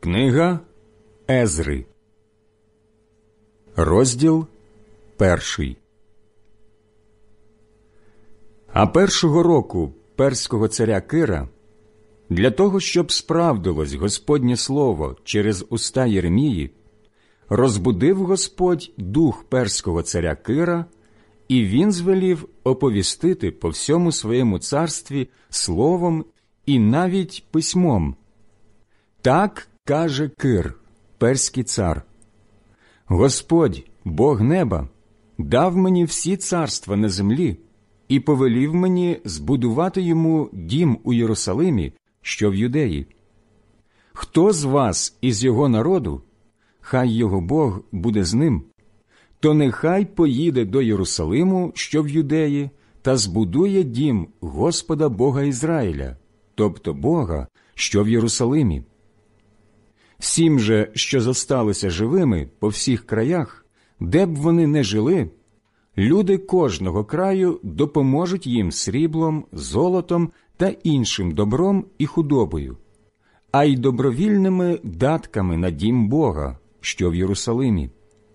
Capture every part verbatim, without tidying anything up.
Книга Езри, розділ перший. А першого року перського царя Кира, для того, щоб справдилось Господнє слово через уста Єремії, розбудив Господь дух перського царя Кира, і він звелів оповістити по всьому своєму царстві словом і навіть письмом. Так каже Кир, перський цар: Господь, Бог неба, дав мені всі царства на землі і повелів мені збудувати йому дім у Єрусалимі, що в Юдеї. Хто з вас із його народу, хай його Бог буде з ним, то нехай поїде до Єрусалиму, що в Юдеї, та збудує дім Господа Бога Ізраїля, тобто Бога, що в Єрусалимі. Всім же, що зосталися живими по всіх краях, де б вони не жили, люди кожного краю допоможуть їм сріблом, золотом та іншим добром і худобою, а й добровільними датками на дім Бога, що в Єрусалимі.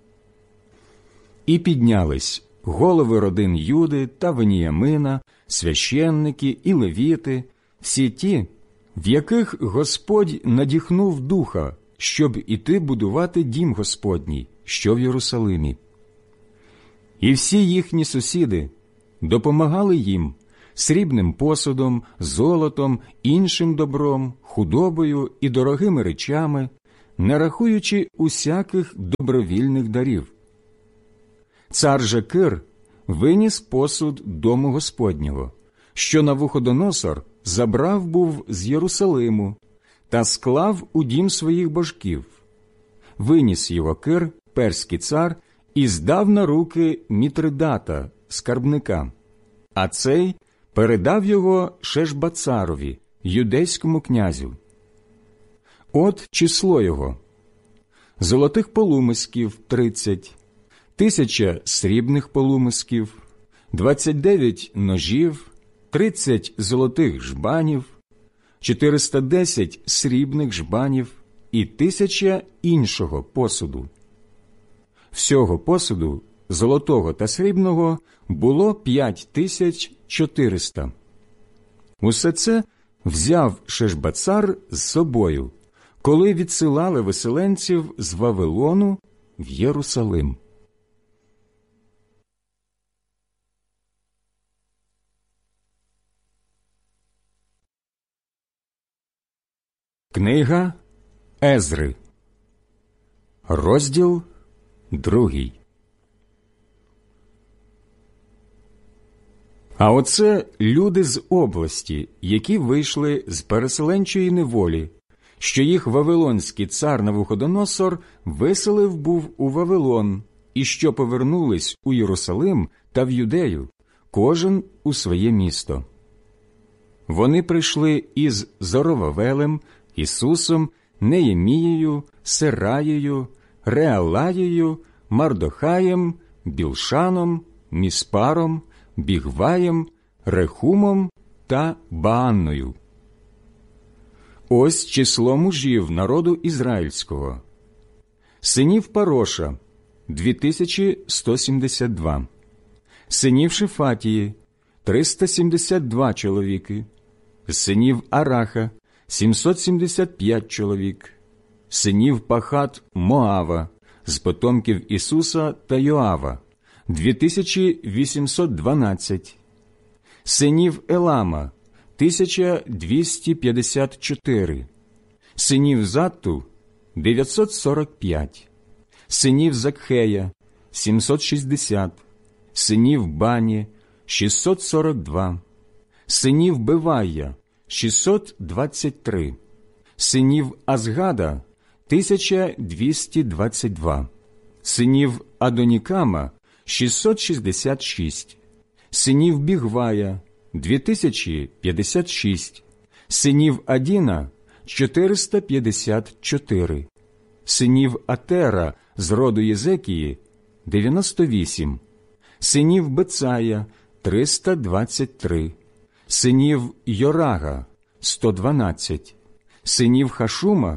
І піднялись голови родин Юди та Веніямина, священники і левіти, всі ті, в яких Господь надіхнув духа, щоб іти будувати дім Господній, що в Єрусалимі. І всі їхні сусіди допомагали їм срібним посудом, золотом, іншим добром, худобою і дорогими речами, не рахуючи усяких добровільних дарів. Цар же Кир виніс посуд дому Господнього, що Навуходоносор забрав був з Єрусалиму, та склав у дім своїх божків. Виніс його Кир, перський цар, і здав на руки Мітридата, скарбника, а цей передав його Шешбацарові, юдейському князю. От число його: золотих полумисків – тридцять, тисяча срібних полумисків, двадцять дев'ять ножів, тридцять золотих жбанів, чотириста десять срібних жбанів і тисяча іншого посуду. Всього посуду, золотого та срібного, було п'ять тисяч чотириста. Усе це взяв Шешбацар з собою, коли відсилали виселенців з Вавилону в Єрусалим. Книга Езри, розділ другий. А оце люди з області, які вийшли з переселенчої неволі, що їх вавилонський цар Навуходоносор виселив був у Вавилон, і що повернулись у Єрусалим та в Юдею, кожен у своє місто. Вони прийшли із Зоровавелем, Ісусом, Неємією, Сераєю, Реалаєю, Мардохаєм, Білшаном, Міспаром, Бігваєм, Рехумом та Баанною. Ось число мужів народу ізраїльського. Синів Пароша – дві тисячі сто сімдесят два. Синів Шефатії – триста сімдесят два чоловіки. Синів Араха – сімсот сімдесят п'ять чоловік, синів Пахат Моава, з потомків Ісуса та Йоава – дві тисячі вісімсот дванадцять, синів Елама – тисяча двісті п'ятдесят чотири, синів Затту – дев'ятсот сорок п'ять, синів Закхея – сімсот шістдесят, синів Бані – шістсот сорок два, синів Бевая – шістсот двадцять три, синів Азгада – тисяча двісті двадцять два, синів Адонікама – шістсот шістдесят шість, синів Бігвая – дві тисячі п'ятдесят шість, синів Адіна – чотириста п'ятдесят чотири, синів Атера з роду Єзекії – дев'яносто вісім, синів Бецая – триста двадцять три, синів Йорага – сто дванадцять, синів Хашума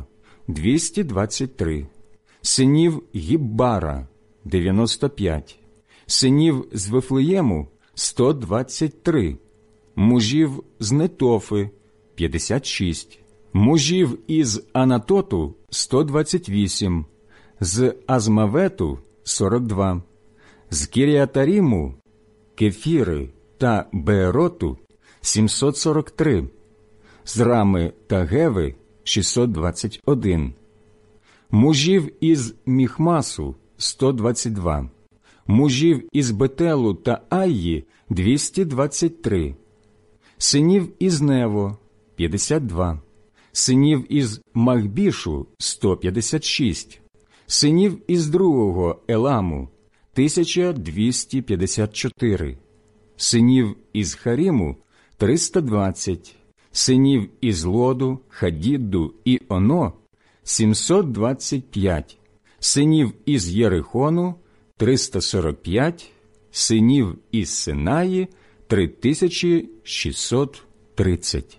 – двісті двадцять три, синів Гіббара – дев'яносто п'ять, синів з Вифлеєму – сто двадцять три, мужів з Нетофи – п'ятдесят шість, мужів із Анатоту – сто двадцять вісім, з Азмавету – сорок два, з Кіріатаріму, Кефіри та Беероту – сімсот сорок три, з Рами та Геви – шістсот двадцять один, мужів із Міхмасу – сто двадцять два, мужів із Бетелу та Айї – двісті двадцять три, синів із Нево – п'ятдесят два, синів із Махбішу – сто п'ятдесят шість, синів із другого Еламу – тисяча двісті п'ятдесят чотири, синів із Харіму – триста двадцять, синів із Лоду, Хадідду і Оно – сімсот двадцять п'ять, синів із Єрихону – триста сорок п'ять, синів із Синаї – три тисячі шістсот тридцять.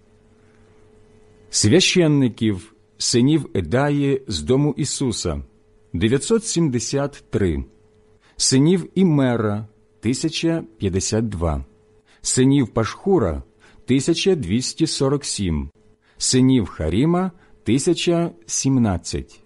Священників, синів Едаї з дому Ісуса – дев'ятсот сімдесят три, синів Імера – тисяча п'ятдесят два, синів Пашхура – тисяча двісті сорок сім, синів Харіма – тисяча сімнадцять.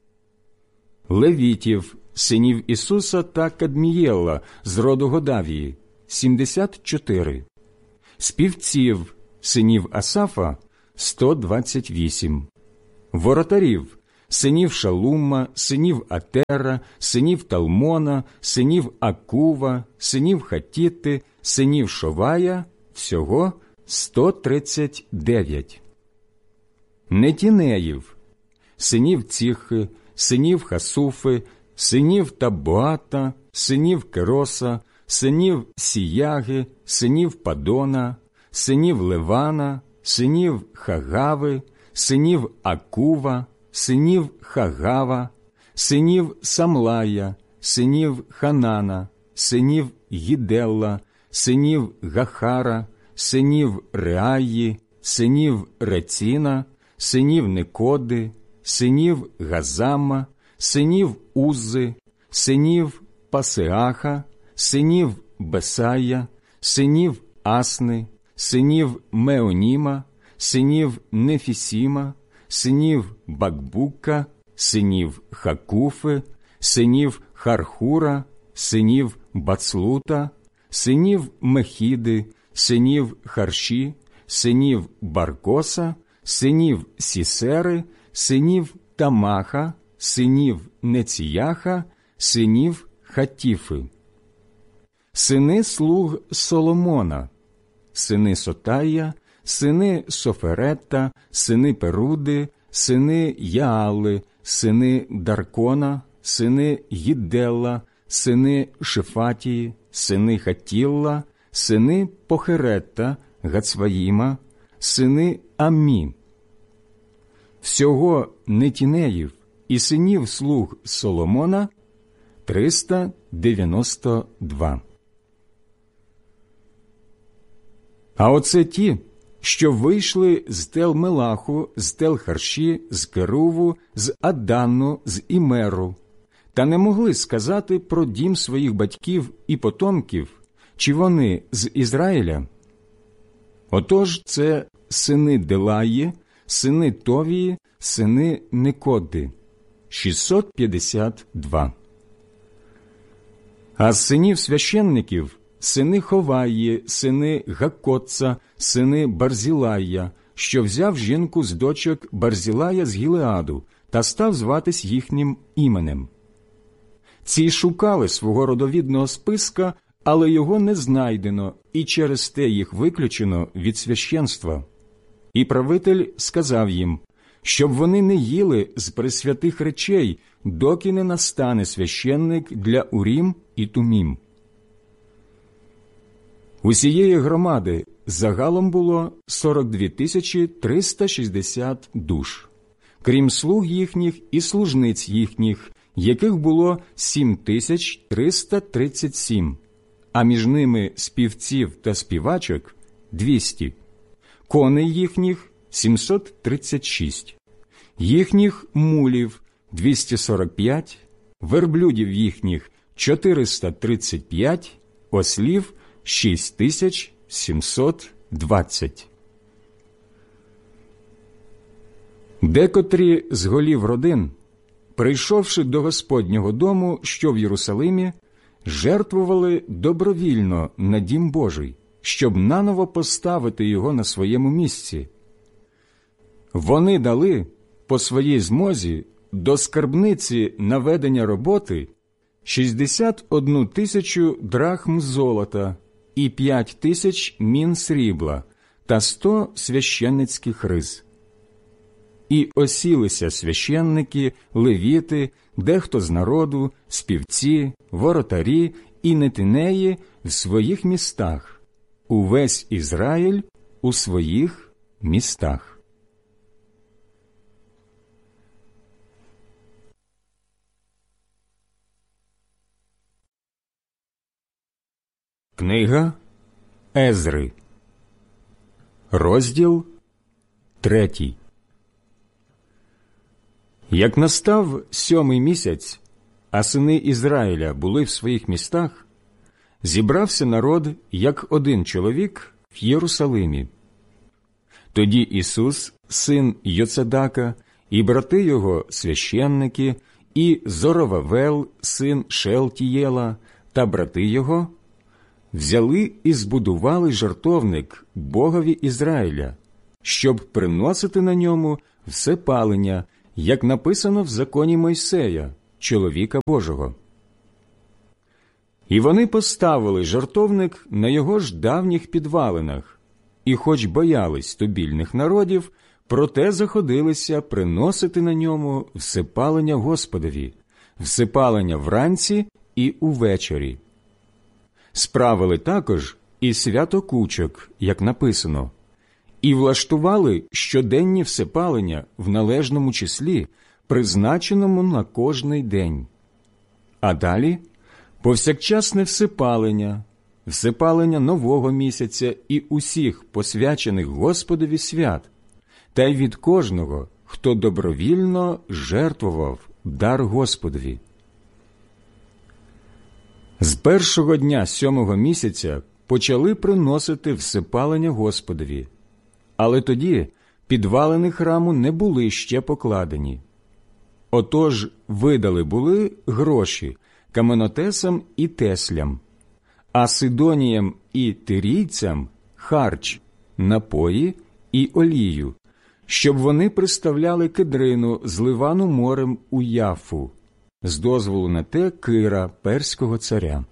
Левітів, синів Ісуса та Кадмієла з роду Годавії – сімдесят чотири, співців, синів Асафа – сто двадцять вісім, воротарів, синів Шалума, синів Атера, синів Талмона, синів Акува, синів Хатіти, синів Шовая – всього сто тридцять дев'ять. Нетінеїв, синів Ціхи, синів Хасуфи, синів Табоата, синів Кероса, синів Сіяги, синів Падона, синів Левана, синів Хагави, синів Акува, синів Хагава, синів Самлая, синів Ханана, синів Гіделла, синів Гахара, синів Реаї, синів Реціна, синів Никоди, синів Газама, синів Узи, синів Пасеаха, синів Бесая, синів Асни, синів Меоніма, синів Нефісіма, синів Бакбука, синів Хакуфи, синів Хархура, синів Бацлута, синів Мехіди, синів Харші, синів Баркоса, синів Сісери, синів Тамаха, синів Неціяха, синів Хатіфи. Сини слуг Соломона, сини Сотая, сини Соферета, сини Перуди, сини Яали, сини Даркона, сини Гіддела, сини Шифатії, сини Хатілла, сини Похерета, Гацваїма, сини Аммі. Всього нетінеїв і синів слуг Соломона – триста дев'яносто два. А оце ті, що вийшли з Тел-Мелаху, з Тел-Харші, з Керуву, з Аданну, з Імеру, та не могли сказати про дім своїх батьків і потомків, чи вони з Ізраїля. Отож, це сини Делаї, сини Товії, сини Никоди – шістсот п'ятдесят два. А з синів священників – сини Ховаї, сини Гакоца, сини Барзілая, що взяв жінку з дочок Барзілая з Гілеаду та став зватись їхнім іменем. Ці шукали свого родовідного списка, але його не знайдено, і через те їх виключено від священства. І правитель сказав їм, щоб вони не їли з пресвятих речей, доки не настане священник для Урім і Тумім. Усієї громади загалом було сорок дві тисячі триста шістдесят душ, крім слуг їхніх і служниць їхніх, яких було сім тисяч триста тридцять сім, а між ними співців та співачок – двісті, коней їхніх – сімсот тридцять шість, їхніх мулів – двісті сорок п'ять, верблюдів їхніх – чотириста тридцять п'ять, ослів – шість тисяч сімсот двадцять. Декотрі з голів родин, прийшовши до Господнього дому, що в Єрусалимі, жертвували добровільно на дім Божий, щоб наново поставити його на своєму місці. Вони дали по своїй змозі до скарбниці на ведення роботи шістдесят одну тисячу драхм золота і п'ять тисяч мін срібла та сто священницьких риз. І осілися священники, левіти, дехто з народу, співці, воротарі і нетинеї в своїх містах, увесь Ізраїль у своїх містах. Книга Езри, розділ третій. Як настав сьомий місяць, а сини Ізраїля були в своїх містах, зібрався народ, як один чоловік, в Єрусалимі. Тоді Ісус, син Йоцедака, і брати його священники, і Зоровавел, син Шеалтієла, та брати його, взяли і збудували жертовник Богові Ізраїля, щоб приносити на ньому все палення, як написано в законі Мойсея, чоловіка Божого. І вони поставили жертовник на його ж давніх підвалинах, і хоч боялись тубільних народів, проте заходилися приносити на ньому всепалення Господові, всепалення вранці і увечері. Справили також і свято кучок, як написано, і влаштували щоденні всепалення в належному числі, призначеному на кожний день. А далі повсякчасне всепалення, всепалення нового місяця і усіх посвячених Господові свят, та й від кожного, хто добровільно жертвував дар Господові. З першого дня сьомого місяця почали приносити всепалення Господові, але тоді підвалини храму не були ще покладені. Отож видали були гроші каменотесам і теслям, а сидоніям і тирійцям харч, напої і олію, щоб вони приставляли кедрину з Ливану морем у Яфу, з дозволу на те Кира, перського царя.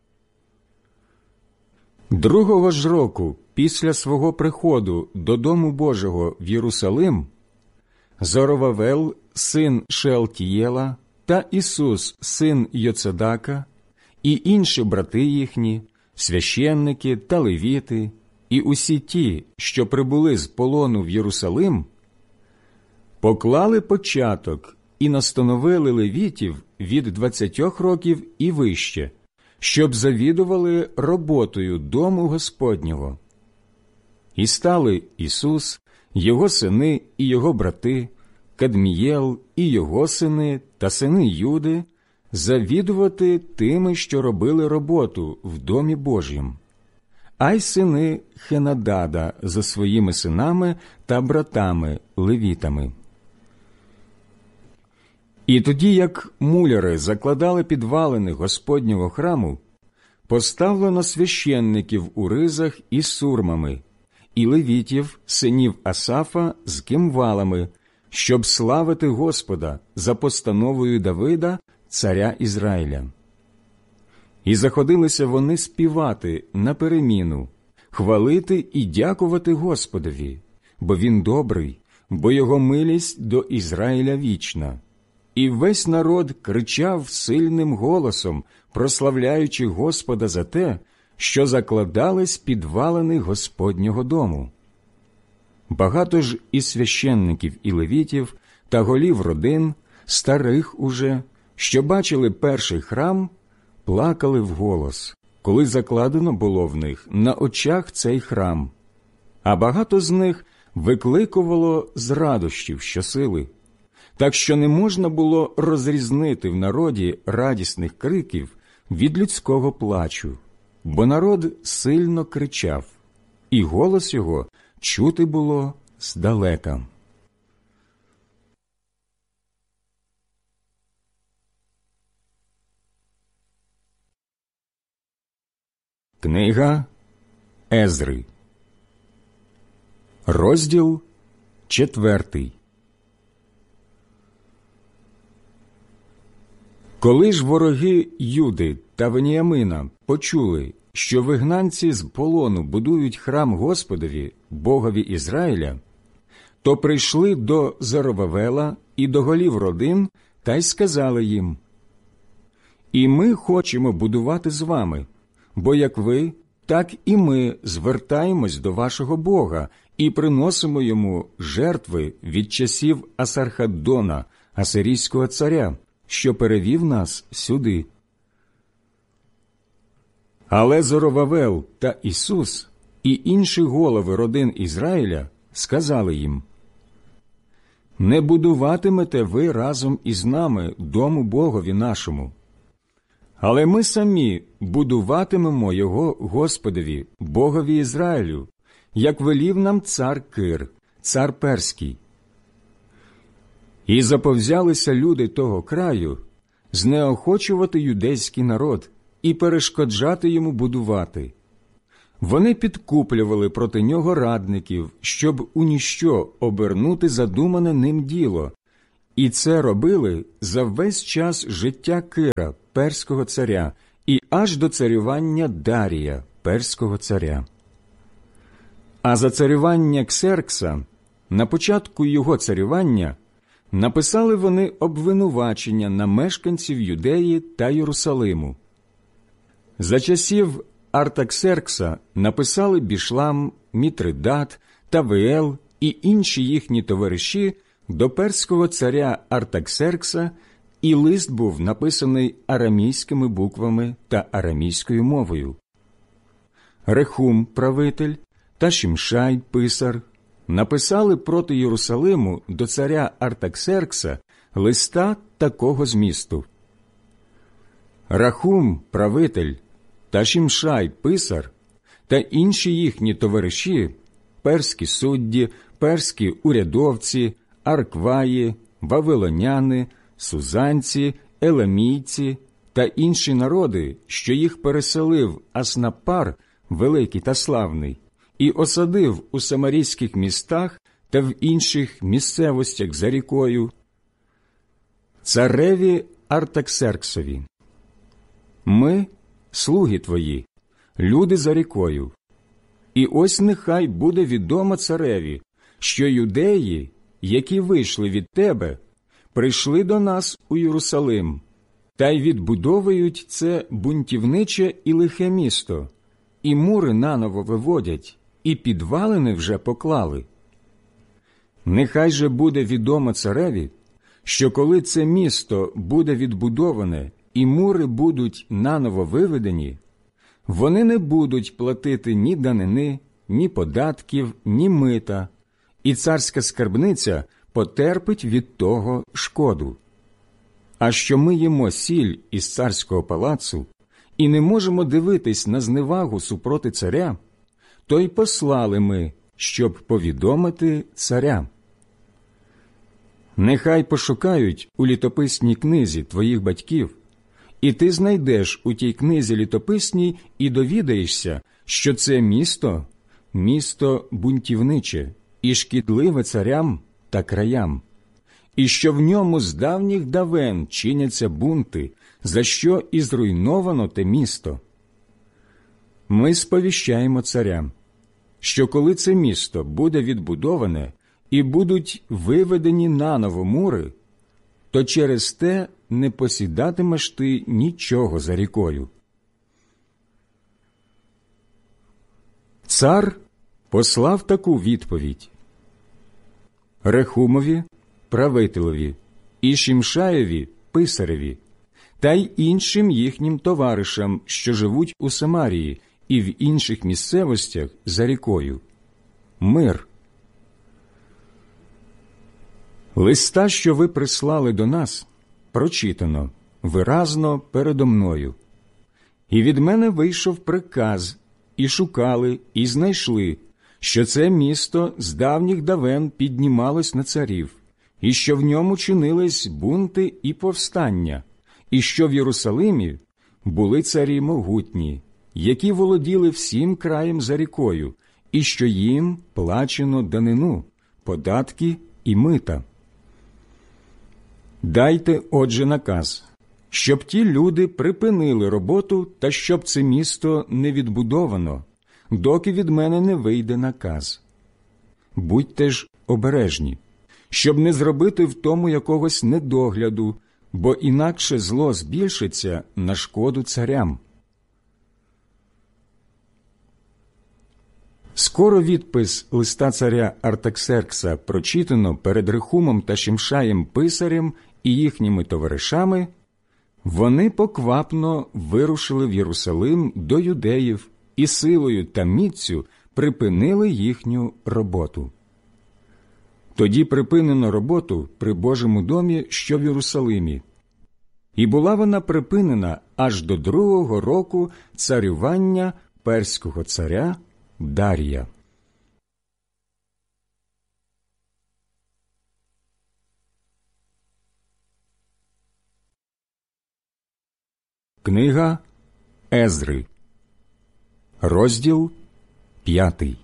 Другого ж року, після свого приходу до Дому Божого в Єрусалим, Зоровавел, син Шеалтієла, та Ісус, син Йоцедака, і інші брати їхні, священники та левіти, і усі ті, що прибули з полону в Єрусалим, поклали початок і настановили левітів від двадцятьох років і вище, щоб завідували роботою дому Господнього. І стали Ісус, його сини і його брати, Кадмієл і його сини та сини Юди, завідувати тими, що робили роботу в Домі Божім, а й сини Хенадада за своїми синами та братами левітами. І тоді, як муляри закладали підвалини Господнього храму, поставлено священників у ризах із сурмами, і левітів, синів Асафа, з кимвалами, щоб славити Господа за постановою Давида, царя Ізраїля. І заходилися вони співати на переміну, хвалити і дякувати Господові, бо Він добрий, бо Його милість до Ізраїля вічна. І весь народ кричав сильним голосом, прославляючи Господа за те, що закладались підвалини Господнього дому. Багато ж і священників, і левітів, та голів родин, старих уже, що бачили перший храм, плакали вголос, коли закладено було в них на очах цей храм. А багато з них викликувало з радощів щосили: так що не можна було розрізнити в народі радісних криків від людського плачу, бо народ сильно кричав, і голос його чути було здалека. Книга Езри, розділ четвертий. Коли ж вороги Юди та Веніамина почули, що вигнанці з полону будують храм Господові, Богові Ізраїля, то прийшли до Зоровавела і до голів родин та й сказали їм: «І ми хочемо будувати з вами, бо як ви, так і ми звертаємось до вашого Бога і приносимо йому жертви від часів Асархаддона, асирійського царя, що перевів нас сюди». Але Зоровавел та Ісус і інші голови родин Ізраїля сказали їм: «Не будуватимете ви разом із нами дому Богові нашому, але ми самі будуватимемо його Господові, Богові Ізраїлю, як велів нам цар Кир, цар Перський». І заповзялися люди того краю знеохочувати юдейський народ і перешкоджати йому будувати. Вони підкуплювали проти нього радників, щоб у ніщо обернути задумане ним діло, і це робили за весь час життя Кира, перського царя, і аж до царювання Дарія, перського царя. А за царювання Ксеркса, на початку його царювання, написали вони обвинувачення на мешканців Юдеї та Єрусалиму. За часів Артаксеркса написали Бішлам, Мітридат, Тавиел і інші їхні товариші до перського царя Артаксеркса, і лист був написаний арамійськими буквами та арамійською мовою. Рехум, правитель, та Шимшай, писар, написали проти Єрусалиму до царя Артаксеркса листа такого змісту: Рахум, правитель, та Шимшай, писар, та інші їхні товариші, перські судді, перські урядовці, аркваї, вавилоняни, сузанці, еламійці та інші народи, що їх переселив Аснапар, великий та славний, і осадив у самарійських містах та в інших місцевостях за рікою, цареві Артаксерксові: ми, слуги твої, люди за рікою, і ось нехай буде відомо цареві, що юдеї, які вийшли від тебе, прийшли до нас у Єрусалим, та й відбудовують це бунтівниче і лихе місто, і мури наново виводять, і підвалини вже поклали. Нехай же буде відомо цареві, що коли це місто буде відбудоване і мури будуть наново виведені, вони не будуть платити ні данини, ні податків, ні мита, і царська скарбниця потерпить від того шкоду. А що ми їмо сіль із царського палацу і не можемо дивитись на зневагу супроти царя, то й послали ми, щоб повідомити царя. Нехай пошукають у літописній книзі твоїх батьків, і ти знайдеш у тій книзі літописній і довідаєшся, що це місто – місто бунтівниче і шкідливе царям та краям, і що в ньому з давніх давен чиняться бунти, за що і зруйновано те місто. Ми сповіщаємо царям, що коли це місто буде відбудоване і будуть виведені наново мури, то через те не посідатимеш ти нічого за рікою. Цар послав таку відповідь: Рехумові, правителеві, і Шимшаєві, писареві, та й іншим їхнім товаришам, що живуть у Самарії і в інших місцевостях за рікою. Мир. Листа, що ви прислали до нас, прочитано виразно передо мною. І від мене вийшов приказ, і шукали, і знайшли, що це місто з давніх давен піднімалось на царів, і що в ньому чинились бунти і повстання, і що в Єрусалимі були царі могутні, які володіли всім краєм за рікою, і що їм плачено данину, податки і мита. Дайте, отже, наказ, щоб ті люди припинили роботу та щоб це місто не відбудовано, доки від мене не вийде наказ. Будьте ж обережні, щоб не зробити в тому якогось недогляду, бо інакше зло збільшиться на шкоду царям. Скоро відпис листа царя Артаксеркса прочитано перед Рехумом та Шимшаєм писарем і їхніми товаришами, вони поквапно вирушили в Єрусалим до юдеїв і силою та міццю припинили їхню роботу. Тоді припинено роботу при Божому домі, що в Єрусалимі. І була вона припинена аж до другого року царювання перського царя Дарія. Книга Ездри, розділ п'ятий.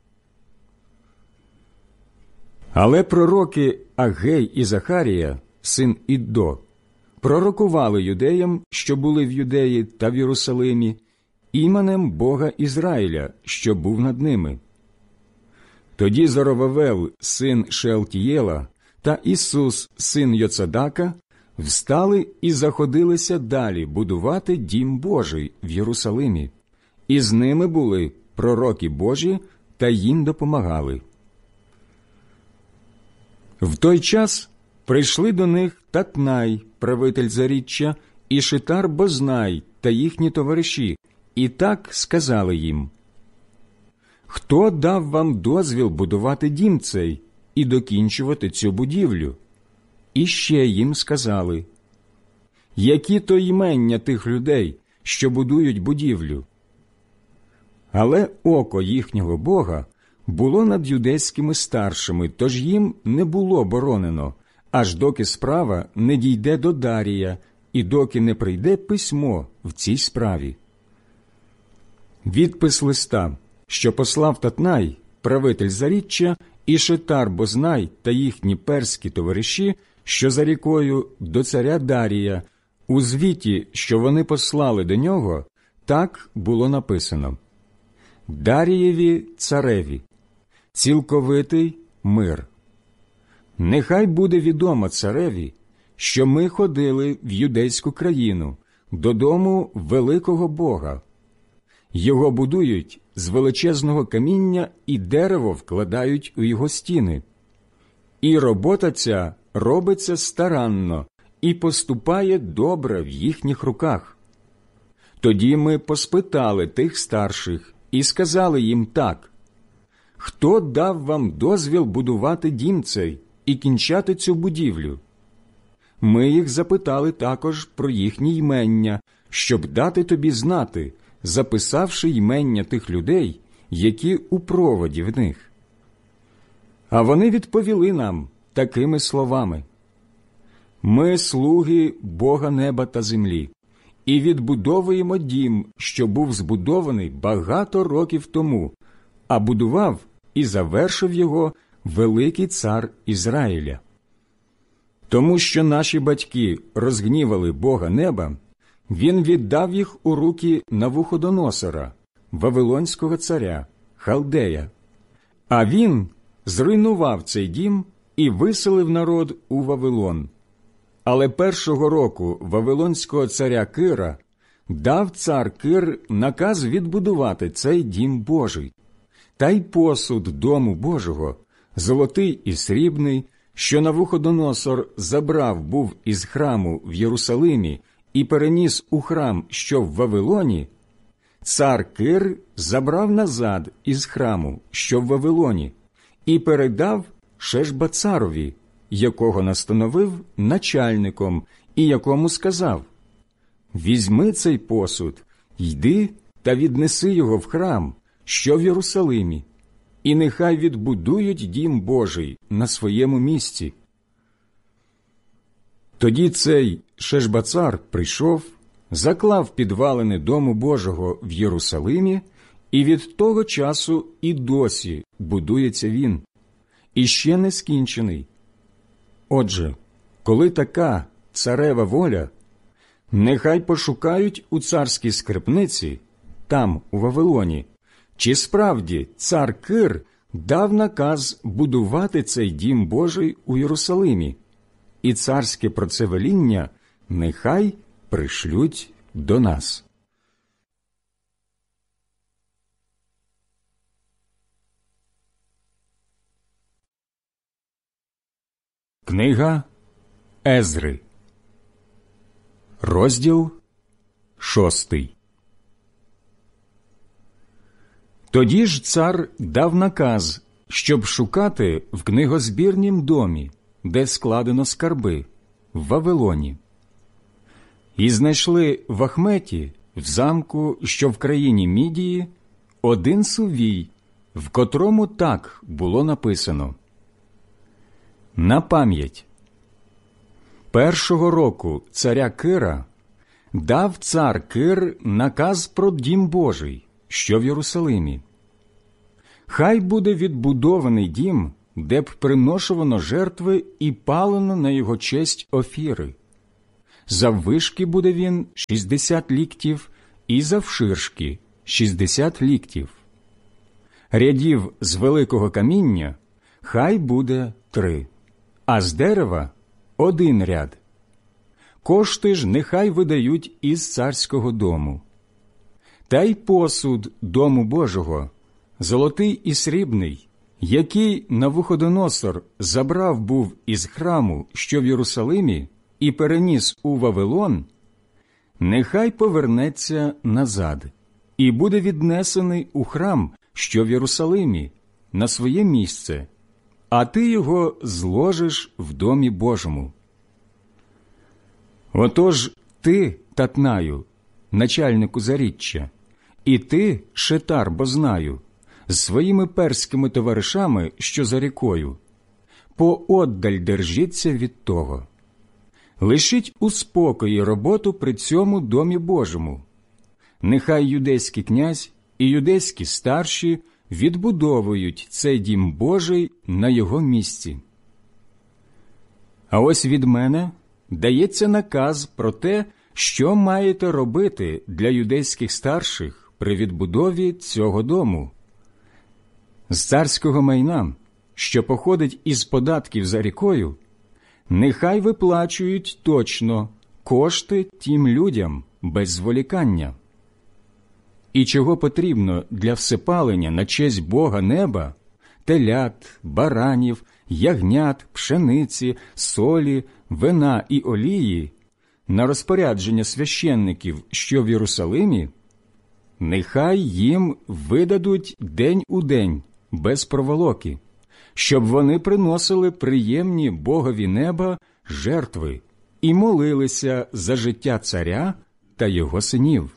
Але пророки Агей і Захарія, син Іддо, пророкували юдеям, що були в Юдеї та в Єрусалимі, іменем Бога Ізраїля, що був над ними. Тоді Зоровавел, син Шеалтієла, та Ісус, син Йоцадака, встали і заходилися далі будувати дім Божий в Єрусалимі, і з ними були пророки Божі та їм допомагали. В той час прийшли до них Татнай, правитель Заріччя, і Шитар Бознай та їхні товариші, і так сказали їм: «Хто дав вам дозвіл будувати дім цей і докінчувати цю будівлю?» І ще їм сказали: «Які то імення тих людей, що будують будівлю?» Але око їхнього Бога було над юдейськими старшими, тож їм не було боронено, аж доки справа не дійде до Дарія і доки не прийде письмо в цій справі. Відпис листа, що послав Татнай, правитель Заріччя, і Шитар Бознай та їхні перські товариші, що за рікою до царя Дарія, у звіті, що вони послали до нього, так було написано: «Дарієві цареві, цілковитий мир. Нехай буде відомо цареві, що ми ходили в юдейську країну, додому великого Бога. Його будують з величезного каміння і дерево вкладають у його стіни. І робота ця робиться старанно і поступає добре в їхніх руках. Тоді ми поспитали тих старших і сказали їм так: «Хто дав вам дозвіл будувати дім цей і кінчати цю будівлю?» Ми їх запитали також про їхні ймення, щоб дати тобі знати, записавши ймення тих людей, які у проводі в них. А вони відповіли нам такими словами: «Ми слуги Бога неба та землі, і відбудовуємо дім, що був збудований багато років тому, а будував і завершив його великий цар Ізраїля. Тому що наші батьки розгнівали Бога неба, він віддав їх у руки Навуходоносора, вавилонського царя, Халдея. А він зруйнував цей дім і виселив народ у Вавилон. Але першого року вавилонського царя Кира дав цар Кир наказ відбудувати цей дім Божий. Та й посуд дому Божого, золотий і срібний, що Навуходоносор забрав був із храму в Єрусалимі і переніс у храм, що в Вавилоні, цар Кир забрав назад із храму, що в Вавилоні, і передав Шешбацарові, якого настановив начальником і якому сказав: «Візьми цей посуд, йди та віднеси його в храм, що в Єрусалимі, і нехай відбудують дім Божий на своєму місці». Тоді цей Шешбацар прийшов, заклав підвалини Дому Божого в Єрусалимі, і від того часу і досі будується він, і ще не скінчений. Отже, коли така царева воля, нехай пошукають у царській скарбниці, там, у Вавилоні, чи справді цар Кир дав наказ будувати цей дім Божий у Єрусалимі, і царське про це веління нехай пришлють до нас. Книга Езри, розділ шостий. Тоді ж цар дав наказ, щоб шукати в книгозбірнім домі, де складено скарби, в Вавилоні. І знайшли в Ахметі, в замку, що в країні Мідії, один сувій, в котрому так було написано: «На пам'ять. Першого року царя Кира дав цар Кир наказ про дім Божий, що в Єрусалимі. Хай буде відбудований дім, де б приношувано жертви і палено на його честь офіри. Заввишки буде він шістдесят ліктів, і завширшки шістдесят ліктів. Рядів з великого каміння хай буде три, а з дерева один ряд. Кошти ж нехай видають із царського дому. Та й посуд Дому Божого, золотий і срібний, який Навуходоносор забрав був із храму, що в Єрусалимі, і переніс у Вавилон, нехай повернеться назад і буде віднесений у храм, що в Єрусалимі, на своє місце, а ти його зложиш в Домі Божому. Отож ти, Татнаю, начальнику заріччя, і ти, Шетар Бознаю, з своїми перськими товаришами, що за рікою, пооддаль держіться від того. Лишіть у спокої роботу при цьому Домі Божому. Нехай юдейський князь і юдейські старші відбудовують цей дім Божий на його місці. А ось від мене дається наказ про те, що маєте робити для юдейських старших при відбудові цього дому. З царського майна, що походить із податків за рікою, нехай виплачують точно кошти тим людям без зволікання. І чого потрібно для всепалення на честь Бога неба – телят, баранів, ягнят, пшениці, солі, вина і олії – на розпорядження священників, що в Єрусалимі, нехай їм видадуть день у день, без проволоки, щоб вони приносили приємні Богові неба жертви і молилися за життя царя та його синів.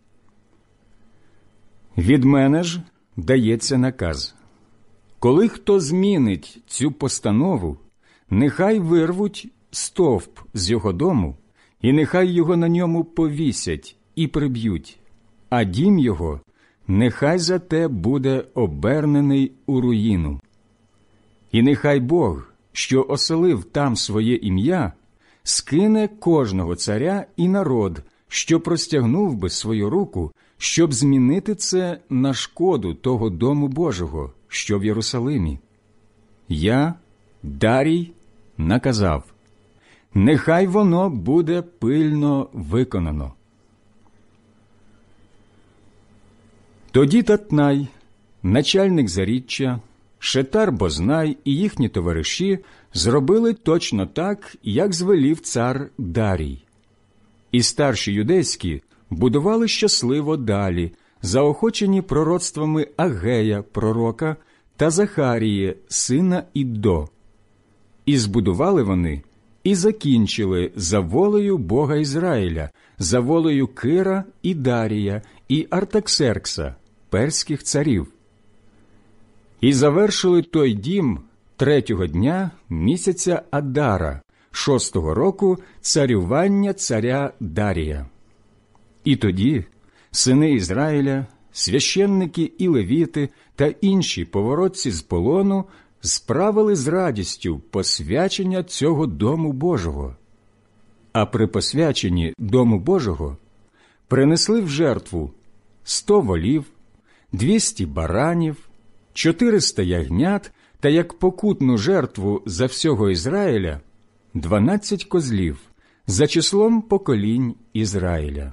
Від мене ж дається наказ. Коли хто змінить цю постанову, нехай вирвуть стовп з його дому, і нехай його на ньому повісять і приб'ють, а дім його нехай за те буде обернений у руїну. І нехай Бог, що оселив там своє ім'я, скине кожного царя і народ, що простягнув би свою руку, щоб змінити це на шкоду того Дому Божого, що в Єрусалимі. Я, Дарій, наказав, нехай воно буде пильно виконано. Тоді Татнай, начальник заріччя, Шетар Бознай і їхні товариші зробили точно так, як звелів цар Дарій. І старші юдейські будували щасливо далі, заохочені пророцтвами Агея, пророка, та Захарії, сина Іддо. І збудували вони, і закінчили за волею Бога Ізраїля, за волею Кира і Дарія, і Артаксеркса, перських царів. І завершили той дім третього дня місяця Адара, шостого року царювання царя Дарія. І тоді сини Ізраїля, священники і левіти та інші поворотці з полону справили з радістю посвячення цього дому Божого. А при посвяченні дому Божого принесли в жертву сто волів, двісті баранів, чотириста ягнят та як покутну жертву за всього Ізраїля дванадцять козлів за числом поколінь Ізраїля.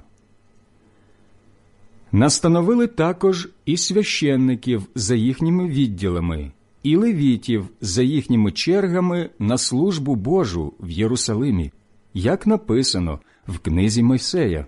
Настановили також і священників за їхніми відділами, і левітів за їхніми чергами на службу Божу в Єрусалимі, як написано в книзі Мойсея.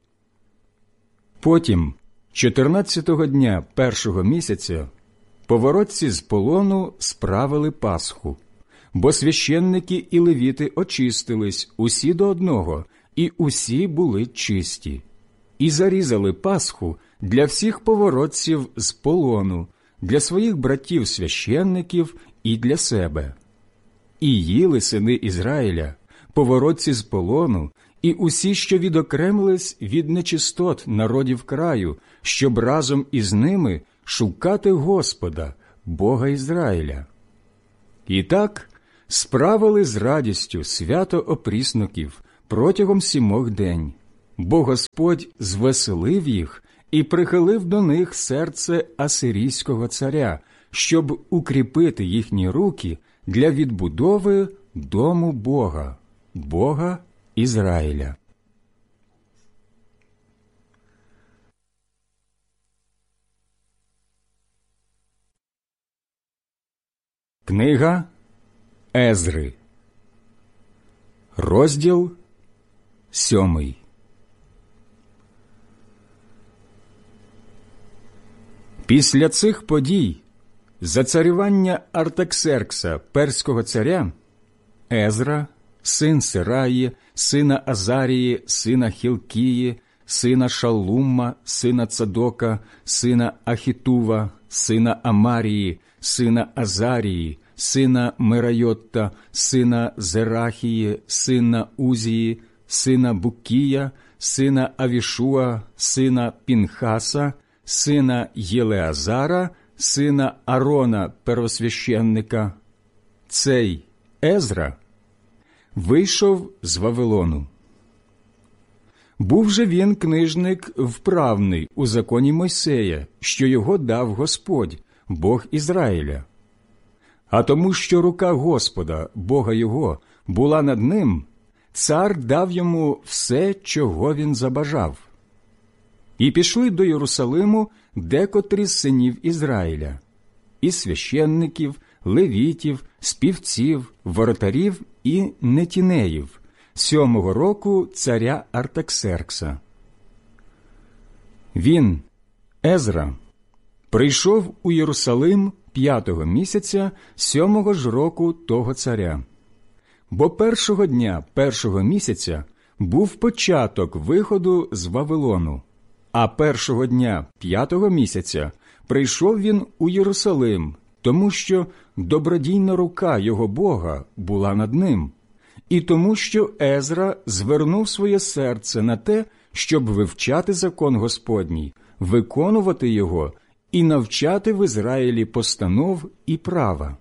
Потім, чотирнадцятого дня першого місяця, поворотці з полону справили Пасху, бо священники і левіти очистились усі до одного, і усі були чисті. І зарізали Пасху для всіх поворотців з полону, для своїх братів-священників і для себе. І їли сини Ізраїля, поворотці з полону, і усі, що відокремились від нечистот народів краю, щоб разом із ними шукати Господа, Бога Ізраїля. І так справили з радістю свято опрісноків протягом сімох день, бо Господь звеселив їх і прихилив до них серце асирійського царя, щоб укріпити їхні руки для відбудови дому Бога, Бога Ізраїля. Книга Езри, розділ сьомий. Після цих подій, за царювання Артаксеркса, перського царя, Езра, син Сираї, сина Азарії, сина Хілкії, сина Шаллума, сина Цадока, сина Ахітува, сина Амарії, сина Азарії, сина Мерайотта, сина Зерахії, сина Узії, сина Букія, сина Авішуа, сина Пінхаса, сина Єлеазара, сина Арона первосвященника. Цей Езра вийшов з Вавилону. Був же він книжник вправний у законі Мойсея, що його дав Господь, Бог Ізраїля. А тому, що рука Господа, Бога його, була над ним, цар дав йому все, чого він забажав. І пішли до Єрусалиму декотрі з синів Ізраїля, і священників, левітів, співців, воротарів і нетінеїв, сьомого року царя Артаксеркса. Він, Езра, прийшов у Єрусалим п'ятого місяця сьомого ж року того царя. Бо першого дня першого місяця був початок виходу з Вавилону, а першого дня п'ятого місяця прийшов він у Єрусалим, тому що добродійна рука його Бога була над ним, і тому що Езра звернув своє серце на те, щоб вивчати закон Господній, виконувати його і навчати в Ізраїлі постанов і права.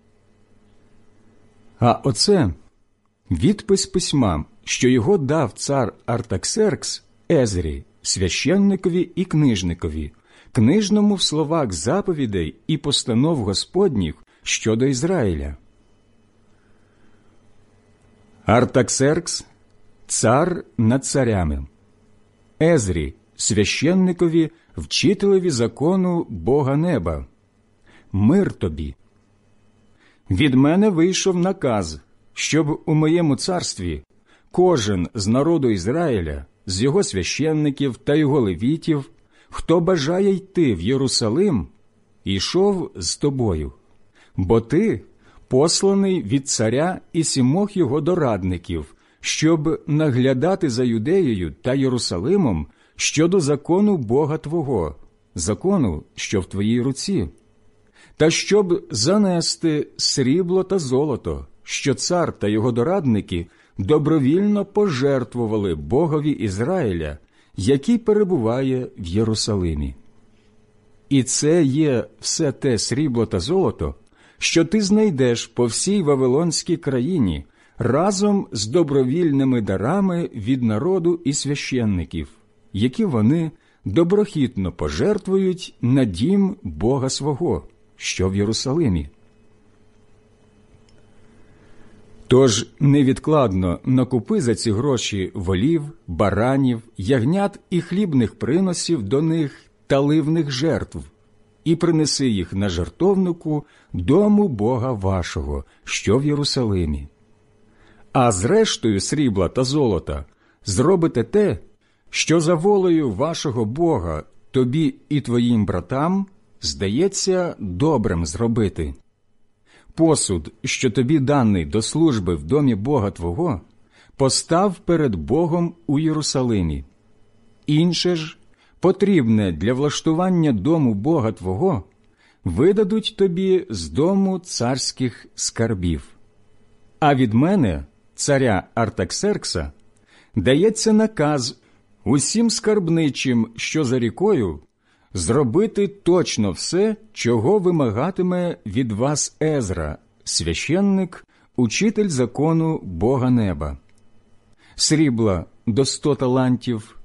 А оце відпис письма, що його дав цар Артаксеркс Езрі, священникові і книжникові, книжному в словах заповідей і постанов Господніх щодо Ізраїля. Артаксеркс – цар над царями. Езрі – священникові, вчителеві закону Бога неба. Мир тобі. Від мене вийшов наказ, щоб у моєму царстві кожен з народу Ізраїля, з його священників та його левітів, хто бажає йти в Єрусалим, йшов з тобою, бо ти посланий від царя і сімох його дорадників, щоб наглядати за Юдеєю та Єрусалимом щодо закону Бога твого, закону, що в твоїй руці, та щоб занести срібло та золото, що цар та його дорадники добровільно пожертвували Богові Ізраїля, який перебуває в Єрусалимі. І це є все те срібло та золото, що ти знайдеш по всій Вавилонській країні разом з добровільними дарами від народу і священників, які вони доброхітно пожертвують на дім Бога свого, що в Єрусалимі. Тож невідкладно накупи за ці гроші волів, баранів, ягнят і хлібних приносів до них та ливних жертв, і принеси їх на жертовнику дому Бога вашого, що в Єрусалимі. А з рештою срібла та золота зробите те, що за волею вашого Бога тобі і твоїм братам здається добрим зробити. Посуд, що тобі даний до служби в домі Бога твого, постав перед Богом у Єрусалимі. Інше ж, потрібне для влаштування дому Бога твого, видадуть тобі з дому царських скарбів. А від мене, царя Артаксеркса, дається наказ усім скарбничим, що за рікою, зробити точно все, чого вимагатиме від вас Езра, священник, учитель закону Бога неба. Срібла до сто талантів,